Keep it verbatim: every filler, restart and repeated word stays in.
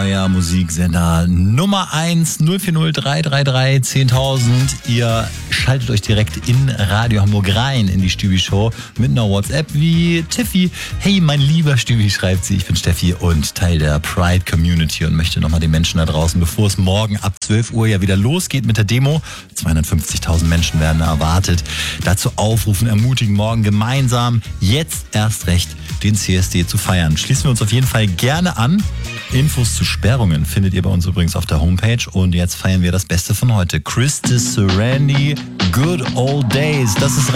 euer Musiksender Nummer eins null vier null drei drei drei zehntausend. Ihr schaltet euch direkt in Radio Hamburg rein in die Stübi-Show mit einer WhatsApp wie Tiffy. Hey, mein lieber Stübi, schreibt sie, ich bin Steffi und Teil der Pride-Community und möchte nochmal den Menschen da draußen, bevor es morgen ab zwölf Uhr ja wieder losgeht mit der Demo, zweihundertfünfzigtausend Menschen werden da erwartet, dazu aufrufen, ermutigen, morgen gemeinsam, jetzt erst recht, den C S D zu feiern. Schließen wir uns auf jeden Fall gerne an. Infos zu Sperrungen findet ihr bei uns übrigens auf der Homepage. Und jetzt feiern wir das Beste von heute. Christus Randy, Good Old Days. Das ist